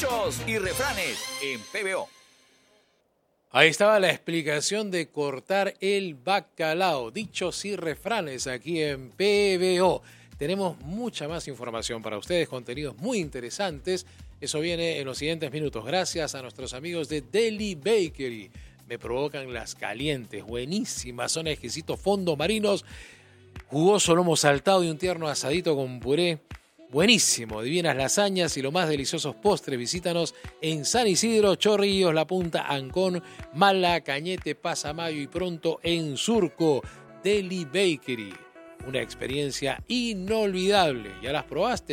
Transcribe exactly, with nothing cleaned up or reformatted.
Dichos y refranes en P B O. Ahí estaba la explicación de cortar el bacalao. Dichos y refranes aquí en P B O. Tenemos mucha más información para ustedes, contenidos muy interesantes. Eso viene en los siguientes minutos. Gracias a nuestros amigos de Deli Bakery. Me provocan las calientes, buenísimas. Son exquisitos fondos marinos, jugoso lomo saltado y un tierno asadito con puré. Buenísimo, divinas lasañas y los más deliciosos postres. Visítanos en San Isidro, Chorrillos, La Punta, Ancón, Mala, Cañete, Pasamayo y pronto en Surco. Deli Bakery, una experiencia inolvidable. ¿Ya las probaste?